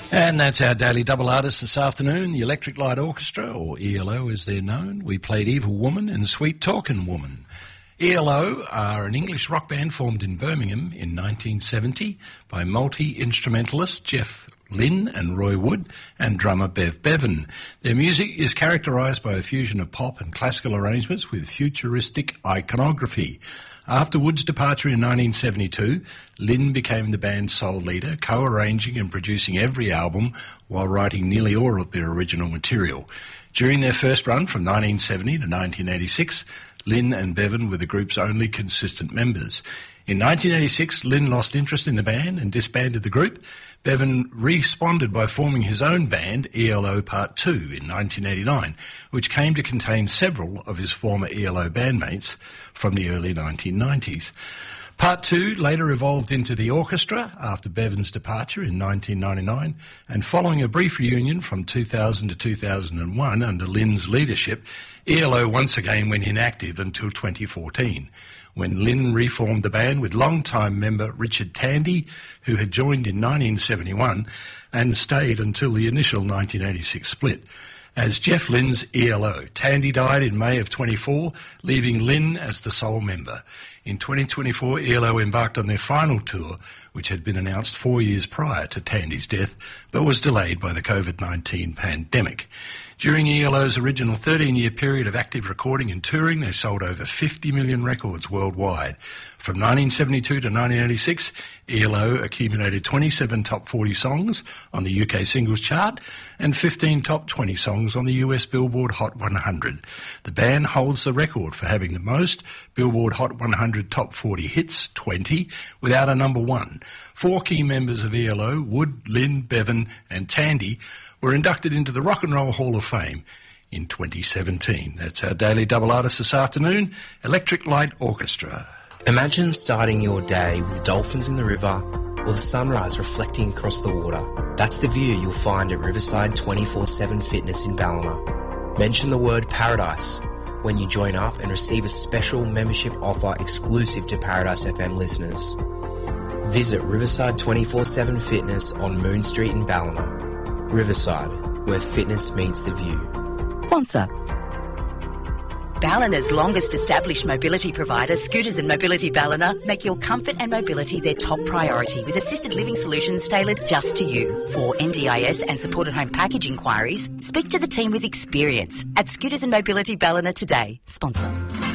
And that's our daily double artist this afternoon, the Electric Light Orchestra, or ELO as they're known. We played Evil Woman and Sweet Talkin' Woman. ELO are an English rock band formed in Birmingham in 1970 by multi-instrumentalists Jeff Lynne and Roy Wood and drummer Bev Bevan. Their music is characterised by a fusion of pop and classical arrangements with futuristic iconography. After Wood's departure in 1972, Lynne became the band's sole leader, co-arranging and producing every album while writing nearly all of their original material. During their first run from 1970 to 1986, Lynne and Bevan were the group's only consistent members. In 1986, Lynne lost interest in the band and disbanded the group. Bevan responded by forming his own band, ELO Part 2, in 1989, which came to contain several of his former ELO bandmates from the early 1990s. Part 2 later evolved into the orchestra after Bevan's departure in 1999, and following a brief reunion from 2000 to 2001 under Lynne's leadership, ELO once again went inactive until 2014. When Lynne reformed the band with longtime member Richard Tandy, who had joined in 1971 and stayed until the initial 1986 split. As Jeff Lynne's ELO, Tandy died in May of 24, leaving Lynne as the sole member. In 2024, ELO embarked on their final tour, which had been announced 4 years prior to Tandy's death, but was delayed by the COVID-19 pandemic. During ELO's original 13-year period of active recording and touring, they sold over 50 million records worldwide. From 1972 to 1986, ELO accumulated 27 top 40 songs on the UK singles chart and 15 top 20 songs on the US Billboard Hot 100. The band holds the record for having the most Billboard Hot 100 top 40 hits, 20, without a number one. 4 key members of ELO, Wood, Lynne, Bevan and Tandy, were inducted into the Rock and Roll Hall of Fame in 2017. That's our daily double artist this afternoon, Electric Light Orchestra. Imagine starting your day with dolphins in the river or the sunrise reflecting across the water. That's the view you'll find at Riverside 24/7 Fitness in Ballina. Mention the word paradise when you join up and receive a special membership offer exclusive to Paradise FM listeners. Visit Riverside 24/7 Fitness on Moon Street in Ballina. Riverside, where fitness meets the view. Sponsor. Ballina's longest established mobility provider, Scooters and Mobility Ballina, make your comfort and mobility their top priority with assisted living solutions tailored just to you. For NDIS and supported home package inquiries, speak to the team with experience at Scooters and Mobility Ballina today. Sponsor.